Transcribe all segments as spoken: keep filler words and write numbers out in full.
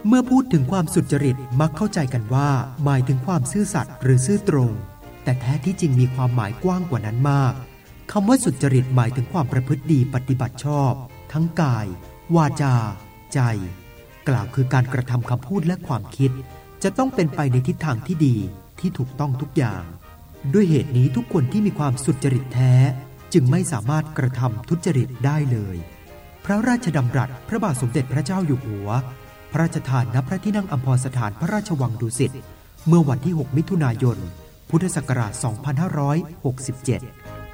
เมื่อพูดถึงความสุจริตมักเข้าใจกันว่าหมายถึงความซื่อสัตย์หรือซื่อตรงแต่แท้ที่จริงมีความหมายกว้างกว่านั้นมากคำว่าสุจริตหมายถึงความประพฤติดีปฏิบัติชอบทั้งกายวาจาใจกล่าวคือการกระทำคำพูดและความคิดจะต้องเป็นไปในทิศทางที่ดีที่ถูกต้องทุกอย่างด้วยเหตุนี้ทุกคนที่มีความสุจริตแท้จึงไม่สามารถกระทำทุจริตได้เลยพระราชดำรัสพระบาทสมเด็จพระเจ้าอยู่หัวพระราชทานณพระที่นั่งอัมพรสถานพระราชวังดุสิตเมื่อวันที่หกมิถุนายนพุทธศักราชสองพันห้าร้อยหกสิบเจ็ด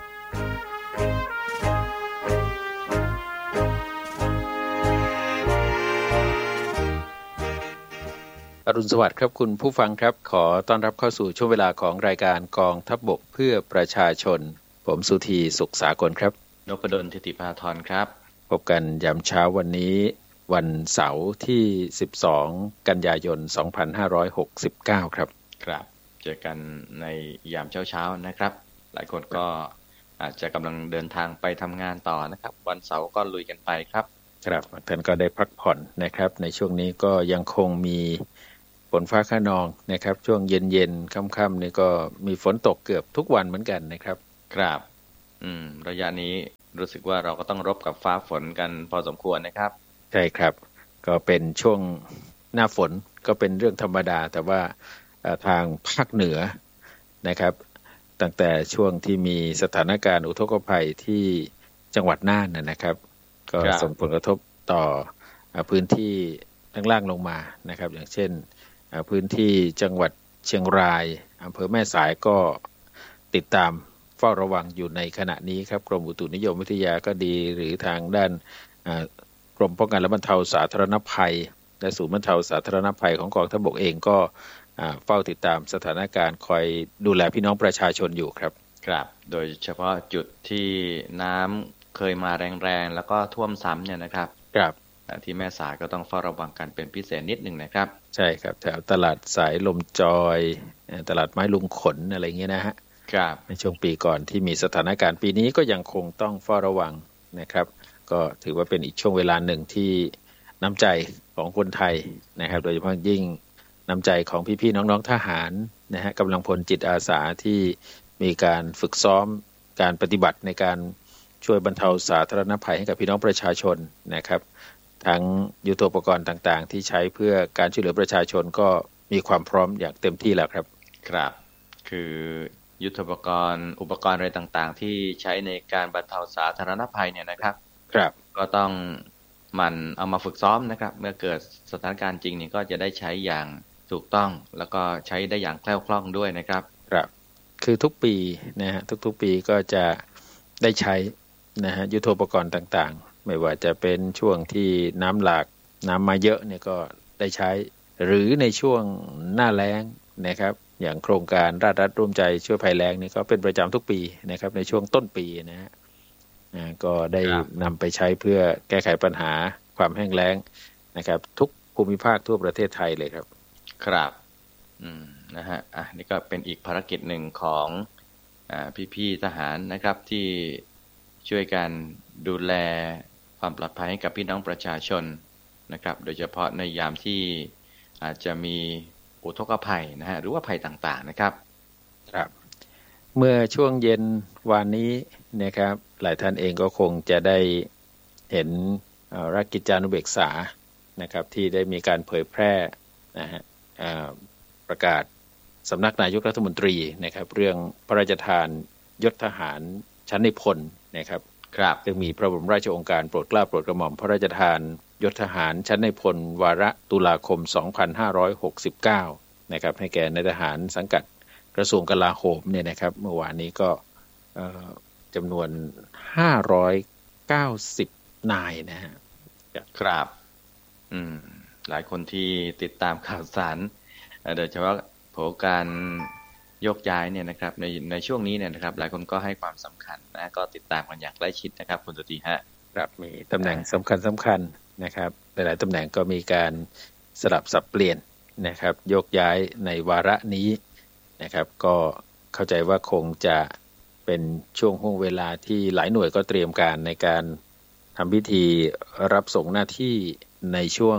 อรุณสวัสดิ์ครับคุณผู้ฟังครับขอต้อนรับเข้าสู่ช่วงเวลาของรายการกองทัพบกเพื่อประชาชนผมสุธีสุขสากลครับนพดลธิติภาธรครับพบกันยามเช้าวันนี้วันเสาร์ที่สิบสองกันยายนสองพันห้าร้อยหกสิบเก้าครับครับเจอกันในยามเช้าๆนะครับหลายคนก็อาจจะกำลังเดินทางไปทำงานต่อนะครับวันเสาร์ก็ลุยกันไปครับครับท่านก็ได้พักผ่อนนะครับในช่วงนี้ก็ยังคงมีฝนฟ้าคะนองนะครับช่วงเย็นๆค่ำๆนี่ก็มีฝนตกเกือบทุกวันเหมือนกันนะครับครับอืมระยะนี้รู้สึกว่าเราก็ต้องรบกับฟ้าฝนกันพอสมควรนะครับใช่ครับก็เป็นช่วงหน้าฝนก็เป็นเรื่องธรรมดาแต่ว่าทางภาคเหนือนะครับตั้งแต่ช่วงที่มีสถานการณ์อุทกภัยที่จังหวัดน่านนะครับก็ส่งผลกระทบต่อพื้นที่ข้างล่างลงมานะครับอย่างเช่นพื้นที่จังหวัดเชียงรายอำเภอแม่สายก็ติดตามเฝ้าระวังอยู่ในขณะนี้ครับกรมอุตุนิยมวิทยาก็ดีหรือทางด้านกรมป้องกันและบรรเทาสาธารณภัยและศูนย์บรรเทาสาธารณภัยของกองทัพบกเองก็เฝ้าติดตามสถานการณ์คอยดูแลพี่น้องประชาชนอยู่ครับครับโดยเฉพาะจุดที่น้ำเคยมาแรงๆแล้วก็ท่วมซ้ำเนี่ยนะครับครับที่แม่สายก็ต้องเฝ้าระวังกันเป็นพิเศษนิดนึงนะครับใช่ครับแถวตลาดสายลมจอยตลาดไม้ลุงขนอะไรเงี้ยนะฮะครับในช่วงปีก่อนที่มีสถานการณ์ปีนี้ก็ยังคงต้องเฝ้าระวังนะครับก็ถือว่าเป็นอีกช่วงเวลาหนึ่งที่น้ำใจของคนไทยนะครับโดยเฉพาะยิ่งน้ำใจของพี่ๆน้องๆทหารนะฮะกำลังพลจิตอาสาที่มีการฝึกซ้อมการปฏิบัติในการช่วยบรรเทาสาธารณภัยให้กับพี่น้องประชาชนนะครับทั้งยุทโธปกรณ์ต่างๆที่ใช้เพื่อการช่วยเหลือประชาชนก็มีความพร้อมอย่างเต็มที่แล้วครับครับคือยุทโธปกรณ์อุปกรณ์อะไรต่างๆที่ใช้ในการบรรเทาสาธารณภัยเนี่ยนะครับครับก็ต้องมันเอามาฝึกซ้อมนะครับเมื่อเกิดสถานการณ์จริงนี่ก็จะได้ใช้อย่างถูกต้องแล้วก็ใช้ได้อย่างแคล่วคล่องด้วยนะครับครับคือทุกปีนะฮะทุกๆปีก็จะได้ใช้นะฮะยุทโธปกรณ์ต่างๆไม่ว่าจะเป็นช่วงที่น้ำหลากน้ำมาเยอะเนี่ยก็ได้ใช้หรือในช่วงหน้าแล้งนะครับอย่างโครงการราชรัฐร่วมใจช่วยภัยแล้งนี่ก็เป็นประจำทุกปีนะครับในช่วงต้นปีนะฮะก็ได้นำไปใช้เพื่อแก้ไขปัญหาความแห้งแล้งนะครับทุกภูมิภาคทั่วประเทศไทยเลยครับครับอืมนะฮะอ่ะนี่ก็เป็นอีกภารกิจหนึ่งของอ่าพี่ๆทหารนะครับที่ช่วยกันดูแลความปลอดภัยให้กับพี่น้องประชาชนนะครับโดยเฉพาะในยามที่อาจจะมีอุทกภัยนะฮะหรือว่าภัยต่างๆนะครับครับเมื่อช่วงเย็นวันนี้นะครับหลายท่านเองก็คงจะได้เห็นราชกิจจานุเบกษานะครับที่ได้มีการเผยแพร่นะฮะประกาศสำนักนายกรัฐมนตรีนะครับเรื่องพระราชทานยศทหารชั้นในพลนะครับครับซึ่งมีพระบรมราชโองการโปรดเกล้าโปรดกระหม่อมพระราชทานยศทหารชั้นในพลวาระตุลาคมสองพันห้าร้อยหกสิบเก้านะครับให้แก่นายทหารสังกัดกระทรวงกลาโหมเนี่ยนะครับเมื่อวานนี้ก็จำนวนห้าร้อยเก้าสิบนายนะฮะครับอืมหลายคนที่ติดตามข่าวสารโดยเฉพาะโผการยกย้ายเนี่ยนะครับในในช่วงนี้เนี่ยนะครับหลายคนก็ให้ความสำคัญนะก็ติดตามกันอย่างใกล้ชิดนะครับคุณสุธีฮะครับมีตำแหน่งสำคัญสำคัญนะครับหลายๆตำแหน่งก็มีการสลับสับเปลี่ยนนะครับยกย้ายในวาระนี้นะครับก็เข้าใจว่าคงจะเป็นช่วงห่วงเวลาที่หลายหน่วยก็เตรียมการในการทำพิธีรับส่งหน้าที่ในช่วง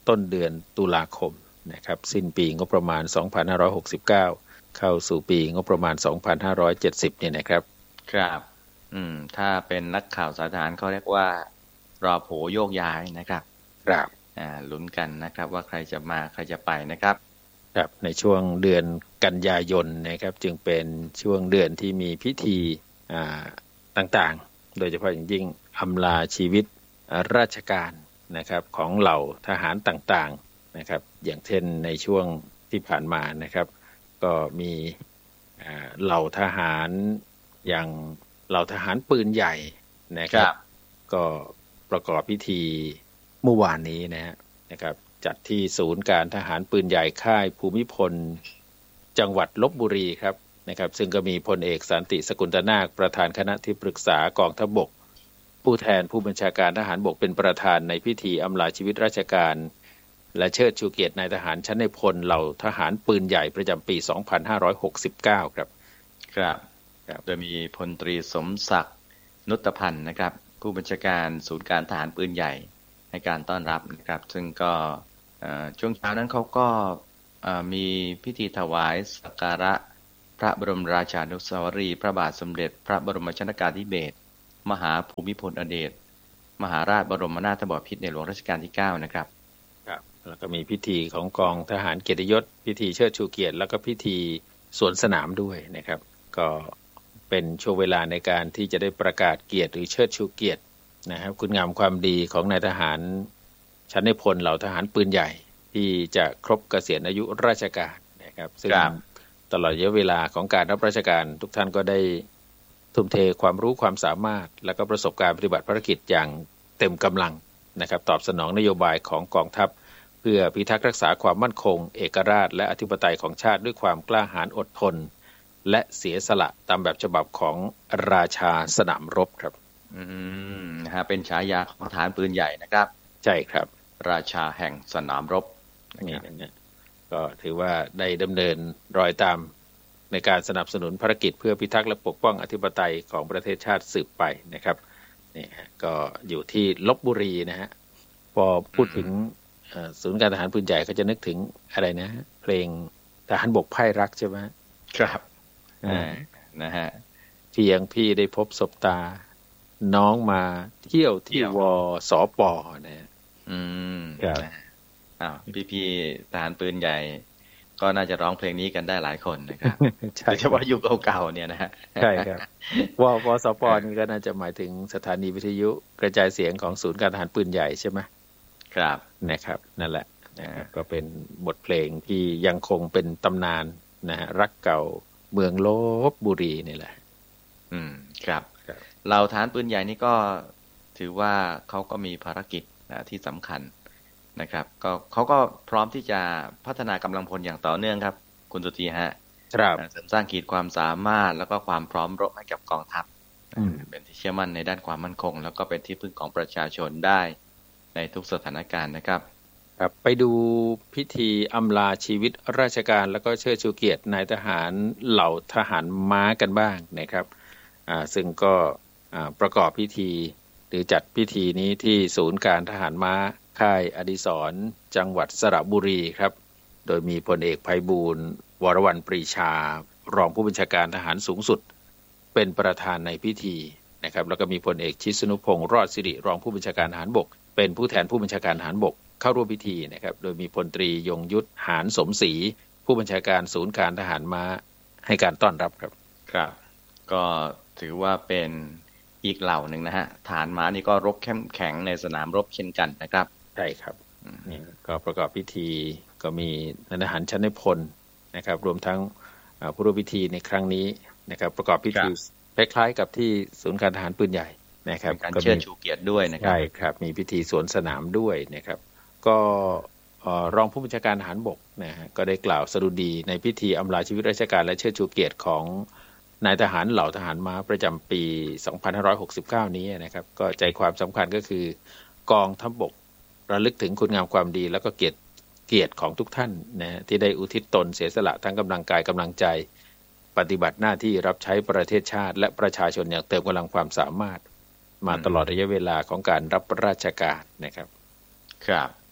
ต้นเดือนตุลาคมนะครับสิ้นปีงบประมาณสองพันห้าร้อยหกสิบเก้าเข้าสู่ปีงบประมาณสองพันห้าร้อยเจ็ดสิบเนี่ยนะครับครับอืมถ้าเป็นนักข่าวสาธารณเขาเรียกว่ารอโผโยกย้ายนะครับครับอ่าลุ้นกันนะครับว่าใครจะมาใครจะไปนะครับครับในช่วงเดือนกันยายนนะครับจึงเป็นช่วงเดือนที่มีพิธีอ่าต่างๆโดยเฉพาะอย่างยิ่งอำลาชีวิตราชการนะครับของเหล่าทหารต่างๆนะครับอย่างเช่นในช่วงที่ผ่านมานะครับก็มีเหล่าทหารอย่างเหล่าทหารปืนใหญ่นะครับก็ประกอบพิธีเมื่อวานนี้นะฮะนะครับจัดที่ศูนย์การทหารปืนใหญ่ค่ายภูมิพลจังหวัดลพบุรีครับนะครับซึ่งก็มีพลเอกสันติสกุลตนาคประธานคณะที่ปรึกษากองทัพบกผู้แทนผู้บัญชาการทหารบกเป็นประธานในพิธีอำลาชีวิตราชการและเชิดชูเกียรตินายทหารชั้นในพลเหล่าทหารปืนใหญ่ประจำปีสองพันห้าร้อยหกสิบเก้าครับครับโดยมีพลตรีสมศักดิ์นุตพันธ์นะครับผู้บัญชาการศูนย์การทหารปืนใหญ่ให้การต้อนรับนะครับซึ่งก็ช่วงเช้านั้นเขาก็มีพิธีถวายสักการะพระบรมราชานุสาวรีย์พระบาทสมเด็จพระบรมชนกาธิเบศรมหาภูมิพลอดุลยเดชมหาราชบรมนาถบพิตรในหลวงรัชกาลที่เก้านะครับครับแล้วก็มีพิธีของกองทหารเกียรติยศพิธีเชิดชูเกียรติแล้วก็พิธีสวนสนามด้วยนะครับก็เป็นช่วงเวลาในการที่จะได้ประกาศเกียรติหรือเชิดชูเกียรตินะครับคุณงามความดีของนายทหารชั้นในพลเหล่าทหารปืนใหญ่ที่จะครบเกษียณอายุราชการนะครับซึ่งตลอดระยะเวลาของการรับราชการทุกท่านก็ได้ทุ่มเทความรู้ความสามารถและก็ประสบการณ์ปฏิบัติภารกิจอย่างเต็มกำลังนะครับตอบสนองนโยบายของกองทัพเพื่อพิทักษ์รักษาความมั่นคงเอกราชและอธิปไตยของชาติด้วยความกล้าหาญอดทนและเสียสละตามแบบฉบับของราชาสนามรบครับอืมนะฮะเป็นฉายาของทหารปืนใหญ่นะครับใช่ครับราชาแห่งสนามรบนี่นะก็ถือว่าได้ดำเนินรอยตามในการสนับสนุนภารกิจเพื่อพิทักษ์และปกป้องอธิปไตยของประเทศชาติสืบไปนะครับนี่ก็อยู่ที่ลพบุรีนะฮะพอพูดถึงศูนย์การทหารปืนใหญ่เขาจะนึกถึงอะไรนะเพลงทหารบกไพร่รักใช่ไหมครับนะฮะเพียงพี่ได้พบศบตาน้องมาเที่ยวที่วสปนะอืมครับอ้าวพี่ๆทหารปืนใหญ่ก็น่าจะร้องเพลงนี้กันได้หลายคนนะครับโดยเฉพาะยุคเก่าๆเนี่ยนะฮะใช่ครับววสปนี่ก็น่าจะหมายถึงสถานีวิทยุกระจายเสียงของศูนย์การทหารปืนใหญ่ใช่ไหมครับนะครับนั่นแหละนะครับก็เป็นบทเพลงที่ยังคงเป็นตำนานนะฮะรักเก่าเมืองลพบุรีนี่แหละอืมครับเราทหารปืนใหญ่นี่ก็ถือว่าเขาก็มีภารกิจที่สำคัญนะครับก็เขาก็พร้อมที่จะพัฒนากำลังพลอย่างต่อเนื่องครับคุณสุธีฮะครับเสริมสร้างขีดความสามารถแล้วก็ความพร้อมรบให้กับกองทัพเป็นที่เชื่อมั่นในด้านความมั่นคงแล้วก็เป็นที่พึ่งของประชาชนได้ในทุกสถานการณ์นะครับครับไปดูพิธีอำลาชีวิตราชการแล้วก็เชิดชูเกียรตินายทหารเหล่าทหารม้ากันบ้างนะครับอ่าซึ่งก็อ่าประกอบพิธีหรือจัดพิธีนี้ที่ศูนย์การทหารม้าค่ายอดิศรจังหวัดสระบุรีครับโดยมีพลเอกไพบูลย์วรวรรณปรีชารองผู้บัญชาการทหารสูงสุดเป็นประธานในพิธีนะครับแล้วก็มีพลเอกชิสนุพงษ์รอดสิริรองผู้บัญชาการทหารบกเป็นผู้แทนผู้บัญชาการทหารบกเข้าร่วมพิธีนะครับโดยมีพลตรียงยุทธหานสมศรีผู้บัญชาการศูนย์การทหารม้าให้การต้อนรับครับครับก็ถือว่าเป็นอีกเหล่าหนึ่งนะฮะทหารม้านี่ก็รบเข้มแข็งในสนามรบเช่นกันนะครับใช่ครับนี่ก็ประกอบพิธีก็มีนายทหารชั้นในพลนะครับรวมทั้งผู้ร่วมพิธีในครั้งนี้นะครับประกอบพิธีคล้ายๆกับที่ศูนย์การทหารปืนใหญ่นะครับการเชิดชูเกียรติด้วยนะครับใช่ครับมีพิธีสวนสนามด้วยนะครับก็รองผู้บัญชาการทหารบกนะฮะก็ได้กล่าวสดุดีในพิธีอำลาชีวิตราชการและเชิดชูเกียรติของนายทหารเหล่าทหารม้าประจำปีสองพันห้าร้อยหกสิบเก้านี้นะครับก็ใจความสำคัญก็คือกองทัพบกระลึกถึงคุณงามความดีแล้วก็เกียรติเกียรติของทุกท่านนะที่ได้อุทิศตนเสียสละทั้งกำลังกายกำลังใจปฏิบัติหน้าที่รับใช้ประเทศชาติและประชาชนอย่างเต็มกำลังความสามารถมาตลอดระยะเวลาของการรับราชการนะครับครับ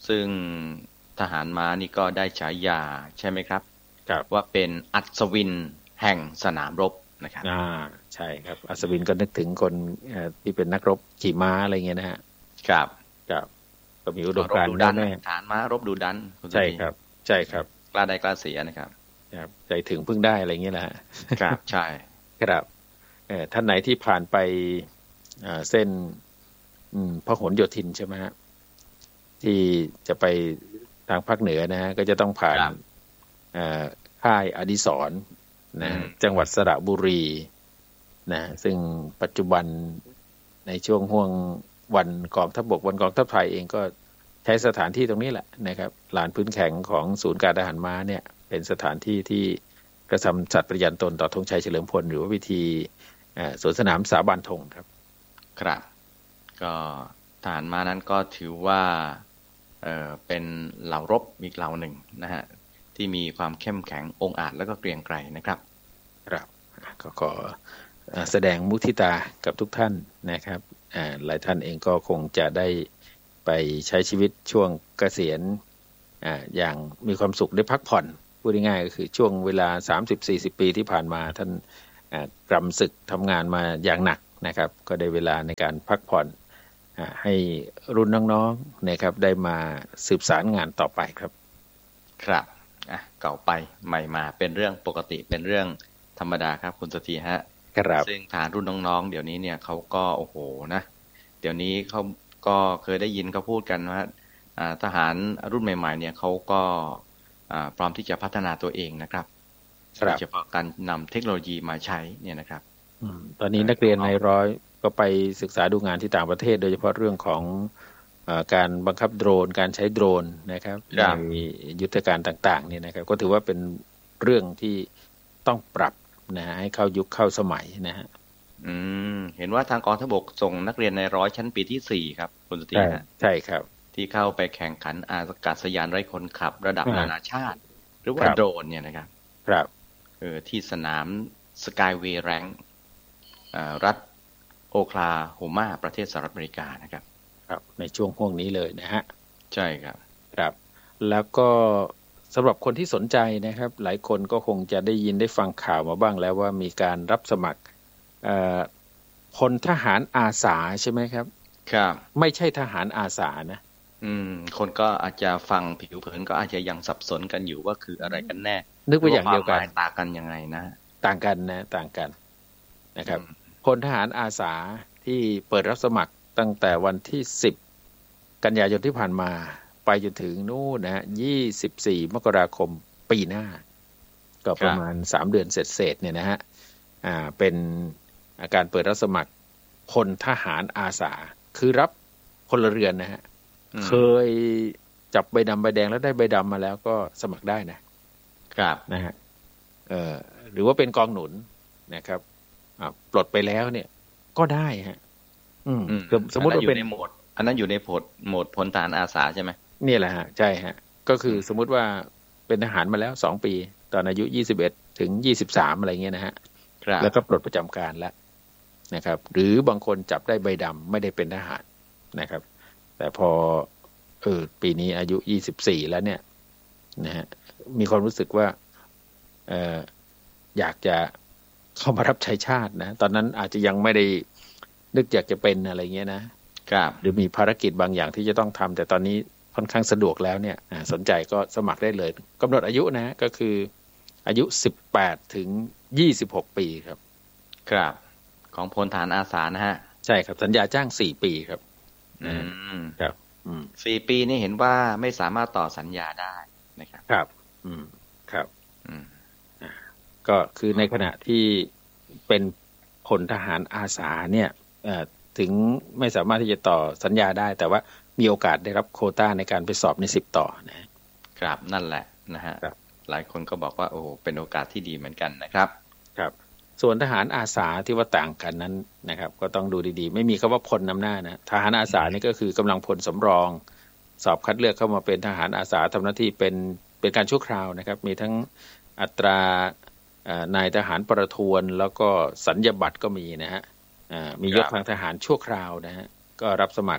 ซึ่งทหารม้านี่ก็ได้ฉายาใช่ไหมครับครับว่าเป็นอัศวินแห่งสนามรบนะครับอ่าใช่ครับอัศวินก็นึกถึงคนที่เป็นนักรบขี่ม้าอะไรเงี้ยนะฮะครับครับก็มีอุดมการณ์แน่ทหารม้ารบดุดันใช่ครับใช่ครับกล้าได้กล้าเสียนะครับครับใจถึงพึ่งได้อะไรเงี้ยแหละครับใช่ครับเอ่อท่านไหนที่ผ่านไปเส้นพหลโยธินใช่ไหมฮะที่จะไปทางภาคเหนือนะฮะก็จะต้องผ่านค่ายอดิศรนะจังหวัดสระบุรีนะซึ่งปัจจุบันในช่วงห่วงวันกองทัพบกวันกองทัพไทยเองก็ใช้สถานที่ตรงนี้แหละนะครับลานพื้นแข็งของศูนย์การทหารม้าเนี่ยเป็นสถานที่ที่กระทำสัตย์ปฏิญาณตนต่อธงชัยเฉลิมพลหรือว่าพิธีสวนสนามสาบานธงครับครับก็ทหารม้านั้นก็ถือว่าเอ่อเป็นเหล่ารบอีกเหล่าหนึ่งนะฮะที่มีความเข้มแข็งองอาจแล้วก็เกรียงไกรนะครับครับก็ขอแสดงมุทิตากับทุกท่านนะครับหลายท่านเองก็คงจะได้ไปใช้ชีวิตช่วงเกษียณอย่างมีความสุขได้พักผ่อนพูดง่ายๆก็คือช่วงเวลา สามสิบถึงสี่สิบ ปีที่ผ่านมาท่านกรำศึกทำงานมาอย่างหนักนะครับก็ได้เวลาในการพักผ่อนให้รุ่นน้องๆนะครับได้มาสืบสารงานต่อไปครับครับอ่ะเก่าไปใหม่มาเป็นเรื่องปกติเป็นเรื่องธรรมดาครับคุณสตีฮะครับซึ่งฐานรุ่นน้องๆเดี๋ยวนี้เนี่ยเขาก็โอ้โหนะเดี๋ยวนี้เขาก็เคยได้ยินเขาพูดกันว่าทหารรุ่นใหม่ๆเนี่ยเขาก็พร้อมที่จะพัฒนาตัวเองนะครับโดยเฉพาะการนำเทคโนโลยีมาใช้เนี่ยนะครับตอนนี้นักเรียนในร้อยก็ไปศึกษาดูงานที่ต่างประเทศโดยเฉพาะเรื่องของการบังคับโดรนการใช้โดรนนะครับในยุทธการต่างๆเนี่ยนะครับก็ถือว่าเป็นเรื่องที่ต้องปรับนะฮะให้เข้ายุคเข้าสมัยนะฮะอืมเห็นว่าทางกองทัพบกส่งนักเรียนในร้อยชั้นปีที่สี่ครับคุณสตีฮะใช่ครับที่เข้าไปแข่งขันอากาศยานไร้คนขับระดับนานาชาติหรือว่าโดรนเนี่ยนะครับครับเออที่สนามสกายเวย์แรงรัฐโอคลาโฮมาประเทศสหรัฐอเมริกานะครับครับในช่วงห่วงนี้เลยนะฮะใช่ครับครับแล้วก็สำหรับคนที่สนใจนะครับหลายคนก็คงจะได้ยินได้ฟังข่าวมาบ้างแล้วว่ามีการรับสมัครพลทหารอาสาใช่ไหมครับครับไม่ใช่ทหารอาสานะอืมคนก็อาจจะฟังผิวเผินก็อาจจะยังสับสนกันอยู่ว่าคืออะไรกันแน่นึกว่าอย่างเดียวกันต่างกันยังไงนะต่างกันนะต่างกันนะครับพลทหารอาสาที่เปิดรับสมัครตั้งแต่วันที่สิบกันยายนที่ผ่านมาไปจนถึงนู่นนะฮะยี่สิบสี่มกราคมปีหน้าก็ประมาณสามเดือนเศษๆเนี่ยนะฮะอ่าเป็นการเปิดรับสมัครพลทหารอาสาคือรับพลเรือนนะฮะเคยจับใบดำใบแดงแล้วได้ใบดำมาแล้วก็สมัครได้นะครับนะฮะเอ่อหรือว่าเป็นกองหนุนนะครับอ่าปลดไปแล้วเนี่ยก็ได้ฮะอืมสมมติว่าเป็นในโหมดอันนั้นอยู่ในโหมดโหมดพลทหารอาสาใช่ไหมนี่แหละฮะใช่ฮะก็คือสมมุติว่าเป็นทหารมาแล้วสองปีตอนอายุยี่สิบเอ็ดถึงยี่สิบสามอะไรเงี้ยนะฮะแล้วก็ปลดประจำการแล้วนะครับหรือบางคนจับได้ใบดำไม่ได้เป็นทหารนะครับแต่พอเออปีนี้อายุยี่สิบสี่แล้วเนี่ยนะฮะมีความรู้สึกว่าเอ่ออยากจะเข้ามารับใช้ชาตินะตอนนั้นอาจจะยังไม่ได้นึกอยากจะเป็นอะไรเงี้ยนะครับหรือมีภารกิจบางอย่างที่จะต้องทำแต่ตอนนี้ค่อนข้างสะดวกแล้วเนี่ยสนใจก็สมัครได้เลยกำหนดอายุนะก็คืออายุสิบแปดถึงยี่สิบหกปีครับครับของพลทหารอาสานะฮะใช่ครับสัญญาจ้างสี่ปีครับอืมครับสี่ปีนี่เห็นว่าไม่สามารถต่อสัญญาได้นะครับครับอืมครับอืมก็คือในขณะที่เป็นพลทหารอาสาเนี่ยถึงไม่สามารถที่จะต่อสัญญาได้แต่ว่ามีโอกาสได้รับโควต้าในการไปสอบในสิบต่อนะครับนั่นแหละนะฮะหลายคนก็บอกว่าโอ้เป็นโอกาสที่ดีเหมือนกันนะครับครับส่วนทหารอาสาที่ว่าต่างกันนั้นนะครับก็ต้องดูดีๆไม่มีคำว่าพลนำหน้านะทหารอาสานี่ก็คือกำลังพลสำรองสอบคัดเลือกเข้ามาเป็นทหารอาสาทำหน้าที่เป็นเป็นการชั่วคราวนะครับมีทั้งอัตรานายทหารประทวนแล้วก็สัญญาบัตรก็มีนะฮะมียศทางทหารชั่วคราวนะฮะก็รับสมัคร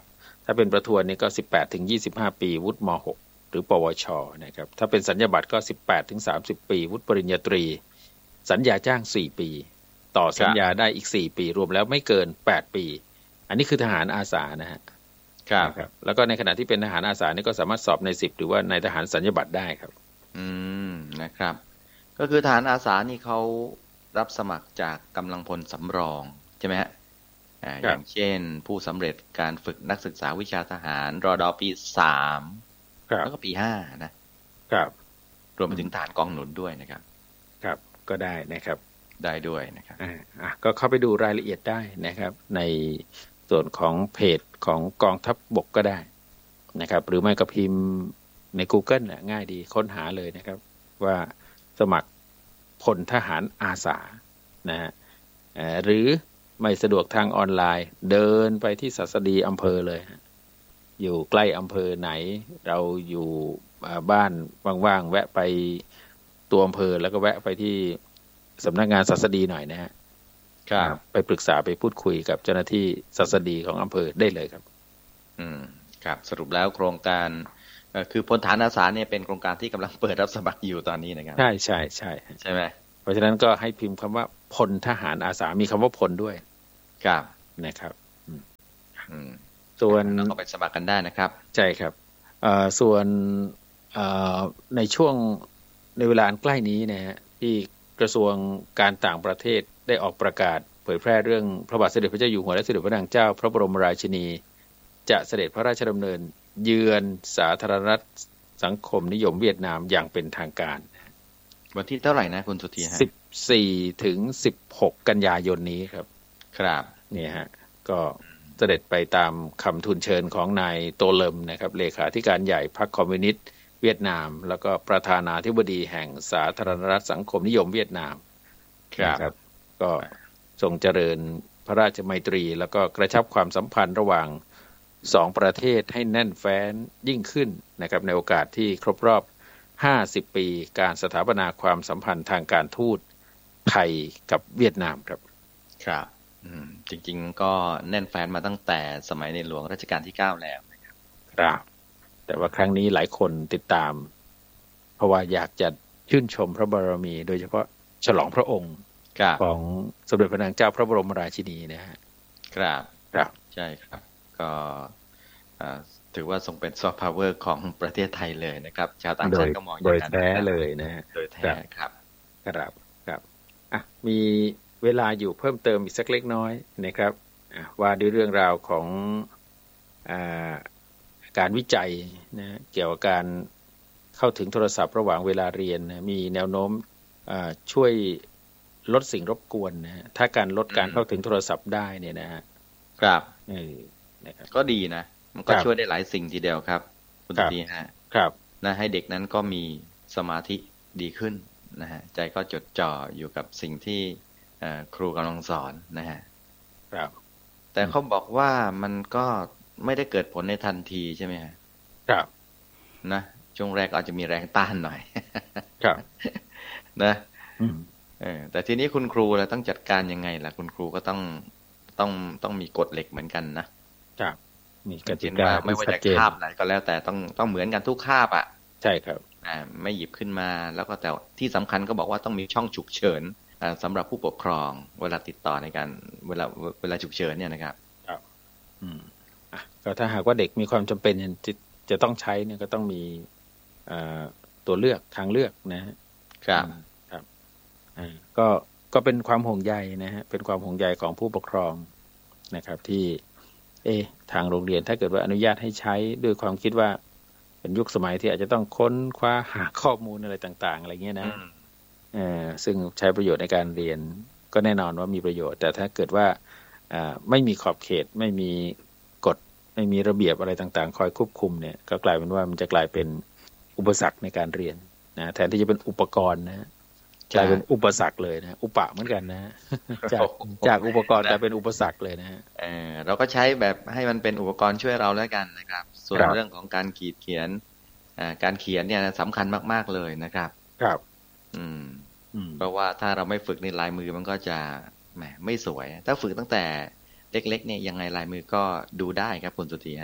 ถ้าเป็นประทวนนี่ก็สิบแปดถึงยี่สิบห้าปีวุฒิมหกหรือปวชนะครับถ้าเป็นสัญญาบัตรก็สิบแปดถึงสามสิบปีวุฒิปริญญาตรีสัญญาจ้างสี่ปีต่อสัญญาได้อีกสี่ปีรวมแล้วไม่เกินแปดปีอันนี้คือทหารอาสานะฮะครับครับแล้วก็ในขณะที่เป็นทหารอาสานี่ก็สามารถสอบในสิบหรือว่าในทหารสัญญาบัตรได้ครับอืมนะครับก็คือทหารอาสานี่เขารับสมัครจากกำลังพลสำรองใช่ไหมฮะอ่าอย่างเช่นผู้สำเร็จการฝึกนักศึกษาวิชาทหารรดปีสามแล้วก็ปีห้านะครับรวมไปถึงทหารกองหนุนด้วยนะครับครับก็ได้นะครับได้ด้วยนะครับอ่าก็เข้าไปดูรายละเอียดได้นะครับในส่วนของเพจของกองทัพบกก็ได้นะครับหรือไม่ก็พิมพ์ใน Google น่ะง่ายดีค้นหาเลยนะครับว่าสมัครพลทหารอาสานะฮะหรือไม่สะดวกทางออนไลน์เดินไปที่ศัสดีอำเภอเลยอยู่ใกล้อำเภอไหนเราอยู่บ้านว่างๆแวะไปตัวอำเภอแล้วก็แวะไปที่สำนักงานศัสดีหน่อยนะฮะครับไปปรึกษาไปพูดคุยกับเจ้าหน้าที่ศัสดีของอำเภอได้เลยครับอืมครับสรุปแล้วโครงการคือพลทหารอาสาเนี่ยเป็นโครงการที่กำลังเปิดรับสมัครอยู่ตอนนี้นะครับใช่ใช่ใช่ใช่ไหมเพราะฉะนั้นก็ให้พิมพ์คำว่าพลทหารอาสามีคำว่าพลด้วยครับนะครับอืมส่วนก็ไปสมัครกันได้นะครับใช่ครับส่วนในช่วงในเวลาอันใกล้นี้นะฮะที่กระทรวงการต่างประเทศได้ออกประกาศเผยแพร่เรื่องพระบาทสมเด็จพระเจ้าอยู่หัวและสมเด็จพระนางเจ้าพระบรมราชินีจะเสด็จพระราชดำเนินเยือนสาธารณรัฐสังคมนิยมเวียดนามอย่างเป็นทางการวันที่เท่าไหร่นะคุณสุธีฮะสิบสี่ถึงสิบหกกันยายนนี้ครับครับนี่ฮะก็เสด็จไปตามคำทูลเชิญของนายโตเลิมนะครับเลขาธิการใหญ่พรรคคอมมิวนิสต์เวียดนามแล้วก็ประธานาธิบดีแห่งสาธารณรัฐสังคมนิยมเวียดนามครับก็ทรงเจริญพระราชมัยตรีแล้วก็กระชับความสัมพันธ์ระหว่างสองประเทศให้แน่นแฟ้นยิ่งขึ้นนะครับในโอกาสที่ครบรอบห้าสิบปีการสถาปนาความสัมพันธ์ทางการทูตไทยกับเวียดนามครับครับอืมจริงๆก็แน่นแฟ้นมาตั้งแต่สมัยในหลวงรัชกาลที่เก้าแล้วนะครับครับแต่ว่าครั้งนี้หลายคนติดตามเพราะว่าอยากจะชื่นชมพระบารมีโดยเฉพาะฉลองพระองค์ของสมเด็จพระนางเจ้าพระบรมราชินีนะฮะครับครับใช่ครับก็ถือว่าทรงเป็นซอฟต์พาวเวอร์ของประเทศไทยเลยนะครับชาวต่างชาติก็มองอย่างนั้นโดยแท้เลยนะฮะโดยแท้ครับครับครับอ่ะมีเวลาอยู่เพิ่มเติมอีกสักเล็กน้อยนะครับว่าด้วยเรื่องราวของอ่าการวิจัยนะเกี่ยวกับการเข้าถึงโทรศัพท์ระหว่างเวลาเรียนนะมีแนวโน้มช่วยลดสิ่งรบกวนนะถ้าการลดการเข้าถึงโทรศัพท์ได้เนี่ยนะฮะครับเออนะครับก็ดีนะมันก็ช่วยได้หลายสิ่งทีเดียวครับคุณตีฮะครับนะให้เด็กนั้นก็มีสมาธิดีขึ้นนะฮะใจก็จดจ่ออยู่กับสิ่งที่ครูกำลังสอนนะฮะครับแต่เขาบอกว่ามันก็ไม่ได้เกิดผลในทันทีใช่ไหมฮะครับนะช่วงแรกอาจจะมีแรงต้านหน่อยครับนะเออแต่ทีนี้คุณครูเราต้องจัดการยังไงล่ะคุณครูก็ต้องต้องต้องมีกฎเหล็กเหมือนกันนะครับมีกติกาไม่ว่าจะคาบไหนก็แล้วแต่ต้องต้องเหมือนกันทุกคาบอ่ะใช่ครับอ่าไม่หยิบขึ้นมาแล้วก็แต่ที่สำคัญก็บอกว่าต้องมีช่องฉุกเฉินอ่าสำหรับผู้ปกครองเวลาติดต่อในการเวลาเวลาฉุกเฉินเนี่ยนะครับครับอืมอ่ะก็ถ้าหากว่าเด็กมีความจำเป็นจะจะต้องใช้เนี่ยก็ต้องมีอ่าตัวเลือกทางเลือกนะครับครับอ่าก็ก็เป็นความห่วงใยนะฮะเป็นความห่วงใยของผู้ปกครองนะครับที่เอทางโรงเรียนถ้าเกิดว่าอนุญาตให้ใช้ด้วยความคิดว่าเป็นยุคสมัยที่อาจจะต้องค้นคว้าหาข้อมูลอะไรต่างๆอะไรเงี้ยนะเออซึ่งใช้ประโยชน์ในการเรียนก็แน่นอนว่ามีประโยชน์แต่ถ้าเกิดว่าอ่าไม่มีขอบเขตไม่มีกฎไม่มีระเบียบอะไรต่างๆคอยควบคุมเนี่ยก็กลายเป็นว่ามันจะกลายเป็นอุปสรรคในการเรียนนะแทนที่จะเป็นอุปกรณ์นะกลายเป็นอุปสรรคเลยนะอุปะเหมือนกันนะจากจากอุปกรณ์กลายเป็นอุปสรรคเลยนะเออเราก็ใช้แบบให้มันเป็นอุปกรณ์ช่วยเราแล้วกันนะครับส่วนเรื่องของการขีดเขียนอ่าการเขียนเนี่ยสำคัญมากๆเลยนะครับครับอืมเพราะว่าถ้าเราไม่ฝึกในลายมือมันก็จะแหมไม่สวยถ้าฝึกตั้งแต่เล็กๆเนี่ยยังไงลายมือก็ดูได้ครับคุณสุธีฮะ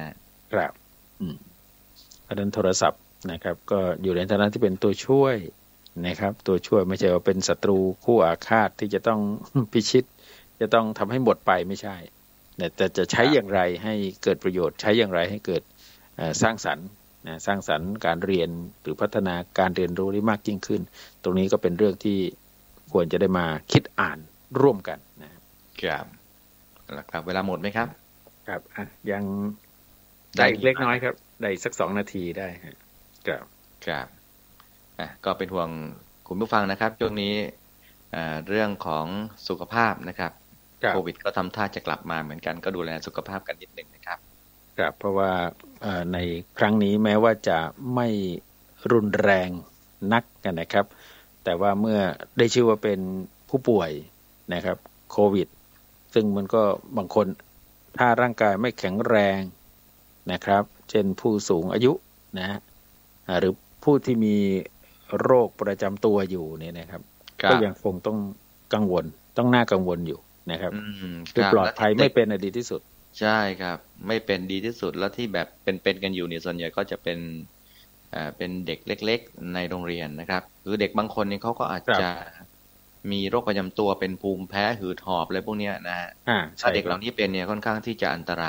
ครับอืมอันนั้นโทรศัพท์นะครับก็อยู่ในฐานะที่เป็นตัวช่วยนะครับตัวช่วยไม่ใช่ว่าเป็นศัตรูคู่อาฆาตที่จะต้องพิชิตจะต้องทำให้หมดไปไม่ใช่แต่จะใช้อย่างไรให้เกิดประโยชน์ใช้อย่างไรให้เกิดสร้างสรรค์นะสร้างสรรค์การเรียนหรือพัฒนาการเรียนรู้ได้มากยิ่งขึ้นตรงนี้ก็เป็นเรื่องที่ควรจะได้มาคิดอ่านร่วมกันนะครับแล้วครับเวลาหมดไหมครับครับอ่ะยังได้เล็กน้อยครับได้สักสองนาทีได้ครับครับอ่ะก็เป็นห่วงคุณผู้ฟังนะครับช่วงนี้เรื่องของสุขภาพนะครับโควิดก็ทำท่าจะกลับมาเหมือนกันก็ดูแลสุขภาพกันนิดหนึ่งนะครับครับเพราะว่าในครั้งนี้แม้ว่าจะไม่รุนแรงนักกันนะครับแต่ว่าเมื่อได้ชื่อว่าเป็นผู้ป่วยนะครับโควิดซึ่งมันก็บางคนถ้าร่างกายไม่แข็งแรงนะครับเช่นผู้สูงอายุนะหรือผู้ที่มีโรคประจำตัวอยู่เนี่ยนะครับก็ยังคงต้องกังวลต้องน่ากังวลอยู่นะครับคือปลอดภัยไม่เป็นอดีตที่สุดใช่ครับไม่เป็นดีที่สุดแล้วที่แบบเป็นๆกันอยู่เนี่ยส่วนใหญ่ก็จะเป็นอ่าเป็นเด็กเล็กๆในโรงเรียนนะครับหรือเด็กบางคนนี่เขาก็อาจจะมีโรคประจำตัวเป็นภูมิแพ้หืดหอบอะไรพวกนี้นะฮะถ้าเด็กเหล่านี้เป็นเนี่ยค่อนข้างที่จะอันตร